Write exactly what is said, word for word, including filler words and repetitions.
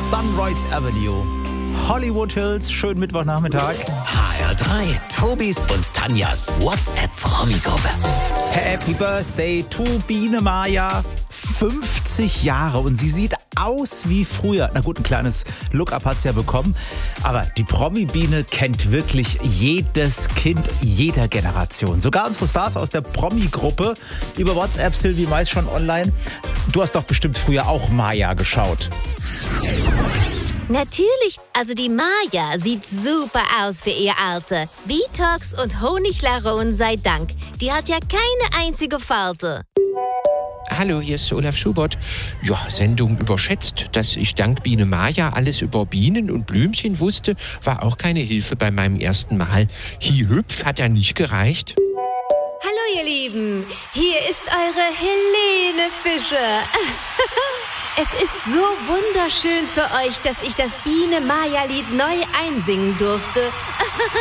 Sunrise Avenue. Hollywood Hills, schönen Mittwochnachmittag. H R drei, Tobis und Tanjas WhatsApp-Promi-Gruppe. Happy Birthday to Biene Maya. fünfzig Jahre und sie sieht aus wie früher. Na gut, ein kleines Look-up hat sie ja bekommen. Aber die Promi-Biene kennt wirklich jedes Kind jeder Generation. Sogar unsere Stars aus der Promi-Gruppe über WhatsApp, Sylvie Mais schon online. Du hast doch bestimmt früher auch Maya geschaut. Natürlich, also die Maya sieht super aus für ihr Alter. Detox und Honiglarone sei Dank. Die hat ja keine einzige Falte. Hallo, hier ist Olaf Schubert. Ja, Sendung überschätzt. Dass ich dank Biene Maya alles über Bienen und Blümchen wusste, war auch keine Hilfe bei meinem ersten Mal. Hi-hüpf hat ja nicht gereicht. Hallo ihr Lieben, hier ist eure Helene Fischer. Es ist so wunderschön für euch, dass ich das Biene-Maya-Lied neu einsingen durfte.